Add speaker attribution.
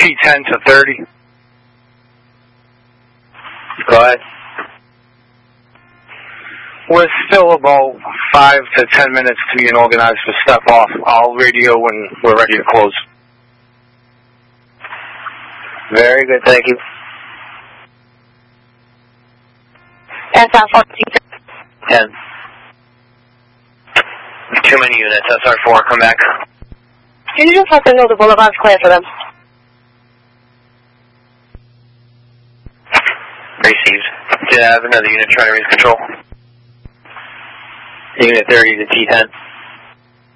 Speaker 1: T10 to 30.
Speaker 2: Go ahead.
Speaker 1: We're still about 5 to 10 minutes to being organized for step off. I'll radio when we're ready to close.
Speaker 2: Very good, thank you.
Speaker 3: SR4,
Speaker 2: 10. Too many units, SR4, come back.
Speaker 3: Can you just let them know the boulevard's clear for them?
Speaker 2: Received. Did I have another unit trying to reach control? Unit 30 to T10.